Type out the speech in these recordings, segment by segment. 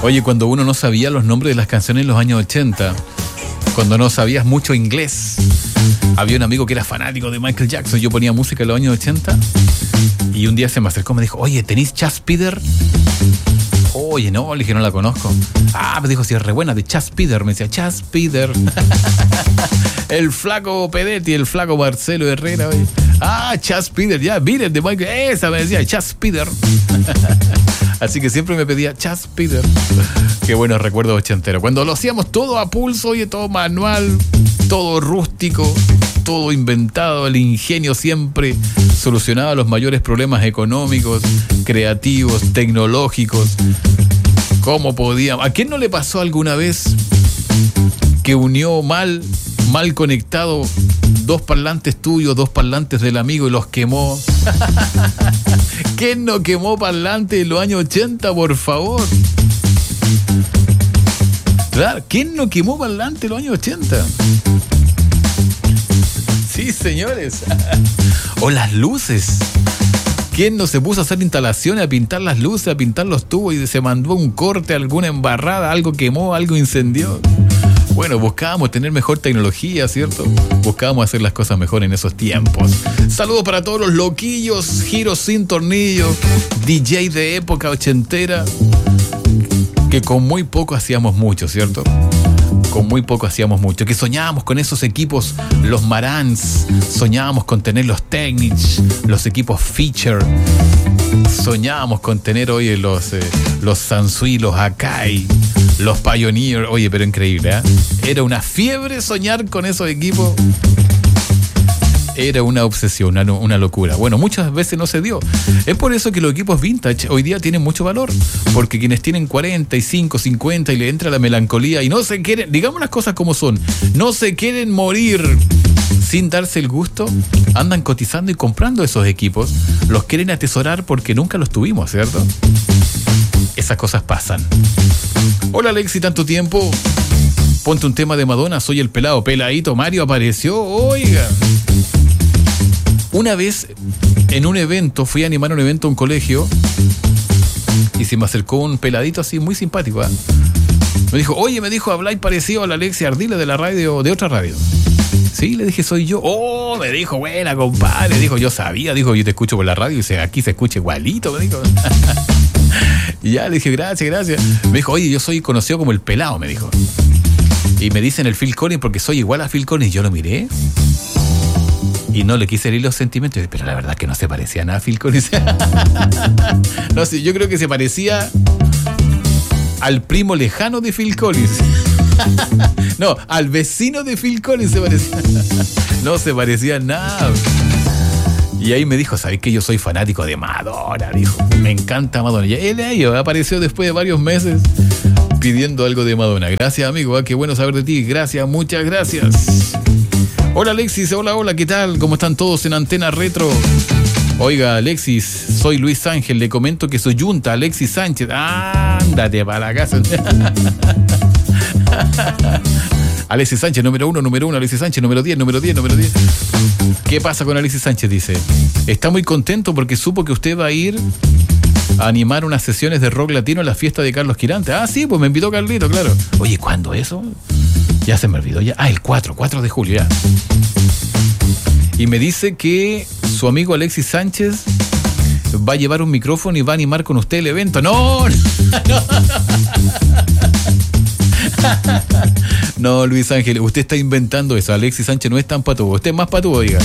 Oye, cuando uno no sabía los nombres de las canciones en los años 80, cuando no sabías mucho inglés, había un amigo que era fanático de Michael Jackson. Yo ponía música en los años 80 y un día se me acercó y me dijo, oye, ¿tenéis Chas Spider? Oye, no, le dije, no la conozco. Ah, me dijo, si es re buena, de Chas Spider. Me decía, Chas Spider. El flaco Pedetti, el flaco Marcelo Herrera. Oye. Ah, Chas Spider, ya, miren de Michael. Esa me decía, Chas Spider. Así que siempre me pedía Chas Spider. Qué buenos recuerdos ochenteros. Cuando lo hacíamos todo a pulso, oye, todo manual, todo rústico, todo inventado. El ingenio siempre solucionaba los mayores problemas económicos, creativos, tecnológicos. ¿Cómo podíamos? ¿A quién no le pasó alguna vez que unió mal conectado dos parlantes tuyos, dos parlantes del amigo y los quemó? ¿Quién no quemó parlantes en los años 80, por favor? Claro, ¿quién no quemó parlantes en los años 80? Sí, señores. O las luces. ¿Quién no se puso a hacer instalaciones, a pintar las luces, a pintar los tubos y se mandó un corte, alguna embarrada, algo quemó, algo incendió? Bueno, buscábamos tener mejor tecnología, ¿cierto? Buscábamos hacer las cosas mejor en esos tiempos. Saludos para todos los loquillos, giros sin tornillo, DJ de época ochentera, que con muy poco hacíamos mucho, ¿cierto? Con muy poco hacíamos mucho, que soñábamos con esos equipos, los Marantz, soñábamos con tener los Technics, los equipos Feature, soñábamos con tener hoy los Sansui, los Akai, los Pioneer. Oye, pero increíble, ¿eh? Era una fiebre soñar con esos equipos. Era una obsesión, una locura. Bueno, muchas veces no se dio. Es por eso que los equipos vintage hoy día tienen mucho valor. Porque quienes tienen 45, 50 y le entra la melancolía y no se quieren, digamos las cosas como son, no se quieren morir sin darse el gusto, andan cotizando y comprando esos equipos. Los quieren atesorar porque nunca los tuvimos, ¿cierto? Esas cosas pasan. Hola Alexi, tanto tiempo. Ponte un tema de Madonna, soy el pelado. Peladito Mario apareció, oiga. Una vez en un evento, fui a animar un evento a un colegio y se me acercó un peladito así muy simpático, ¿eh? Me dijo, oye, habláis parecido a la Alexia Ardila de la radio, de otra radio. Sí, le dije, soy yo. Oh, me dijo, buena, compadre. Dijo, yo sabía, dijo, yo te escucho por la radio y dice, aquí se escucha igualito, me dijo. Y ya le dije, gracias. Me dijo, oye, yo soy conocido como el pelado, me dijo. Y me dicen el Phil Collins porque soy igual a Phil Collins. Yo lo miré y no le quise herir los sentimientos, pero la verdad que no se parecía nada a Phil Collins. No sé, yo creo que se parecía al primo lejano de Phil Collins. No, al vecino de Phil Collins se parecía. No se parecía nada. Y ahí me dijo, ¿sabes qué? Yo soy fanático de Madonna, dijo. Me encanta Madonna. Y él apareció después de varios meses pidiendo algo de Madonna. Gracias, amigo. Qué bueno saber de ti. Gracias, muchas gracias. Hola, Alexis. Hola, ¿qué tal? ¿Cómo están todos en Antena Retro? Oiga, Alexis, soy Luis Ángel. Le comento que soy Yunta, Alexis Sánchez. Ándate para la casa. Alexis Sánchez, número uno, Alexis Sánchez, número 10. ¿Qué pasa con Alexis Sánchez? Dice, está muy contento porque supo que usted va a ir a animar unas sesiones de rock latino en la fiesta de Carlos Quirante. Ah, sí, pues me invitó Carlito, claro. Oye, ¿cuándo eso? Ya se me olvidó ya. Ah, el 4 de julio, ya. Y me dice que su amigo Alexis Sánchez va a llevar un micrófono y va a animar con usted el evento. ¡No! No, Luis Ángel, usted está inventando eso. Alexis Sánchez no es tan patudo. Usted es más patudo, diga.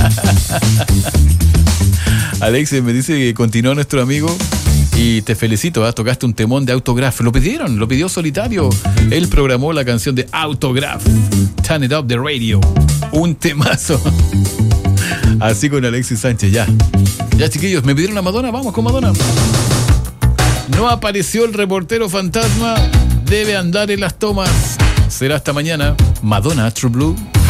Alexis me dice que continuó nuestro amigo. Y te felicito, tocaste un temón de Autograph. Lo pidió Solitario. Él programó la canción de Autograph, Turn It Up the Radio. Un temazo. Así con Alexis Sánchez, ya. Ya, chiquillos, me pidieron a Madonna, vamos con Madonna. No apareció el reportero fantasma, debe andar en las tomas. Será hasta mañana. Madonna, True Blue.